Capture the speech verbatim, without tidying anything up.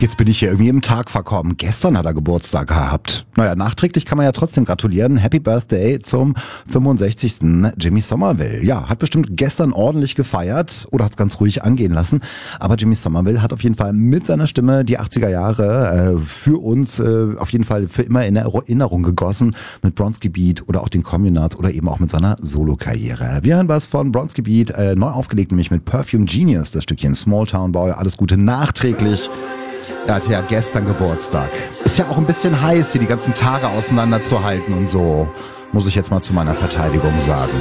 Jetzt bin ich hier irgendwie im Tag verkommen. Gestern hat er Geburtstag gehabt. Naja, nachträglich kann man ja trotzdem gratulieren. Happy Birthday zum fünfundsechzigsten Jimmy Somerville. Ja, hat bestimmt gestern ordentlich gefeiert oder hat es ganz ruhig angehen lassen. Aber Jimmy Somerville hat auf jeden Fall mit seiner Stimme die achtziger Jahre äh, für uns äh, auf jeden Fall für immer in Erinnerung gegossen. Mit Bronski Beat oder auch den Communards oder eben auch mit seiner Solo-Karriere. Wir hören was von Bronski Beat, äh, neu aufgelegt, nämlich mit Perfume Genius, das Stückchen Small Town Boy. Alles Gute nachträglich. Er hatte ja gestern Geburtstag. Ist ja auch ein bisschen heiß, hier die ganzen Tage auseinanderzuhalten und so. Muss ich jetzt mal zu meiner Verteidigung sagen.